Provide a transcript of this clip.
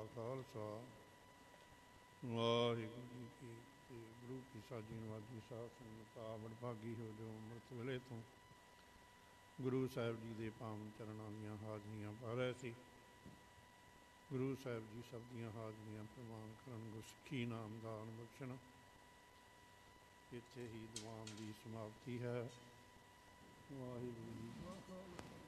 ਖਾਲਸਾ ਵਾਹਿਗੁਰੂ ਜੀ ਕੀ ਫਤਿਹ। ਗੁਰੂ ਕੀ ਸਾਜੀ ਨਵਾਜੀ ਸਾਧ ਸੰਗਤਾਂ ਵਡਭਾਗੀ ਹੋ ਜੋ ਅੰਮ੍ਰਿਤ ਵੇਲੇ ਤੋਂ ਗੁਰੂ ਸਾਹਿਬ ਜੀ ਦੇ ਪਾਵਨ ਚਰਨਾਂ ਦੀਆਂ ਹਾਜ਼ਰੀਆਂ ਪਾ ਰਹੇ ਸੀ। ਗੁਰੂ ਸਾਹਿਬ ਜੀ ਸਭ ਦੀਆਂ ਹਾਜ਼ਰੀਆਂ ਪ੍ਰਵਾਨ ਕਰਨ, ਗੁਰਸਿੱਖੀ ਨਾਮਦਾਨ ਬਖਸ਼ਣ। ਇੱਥੇ ਹੀ ਦੀਵਾਨ ਦੀ ਸਮਾਪਤੀ ਹੈ। ਵਾਹਿਗੁਰੂ ਜੀ ਕਾ ਖਾਲਸਾ।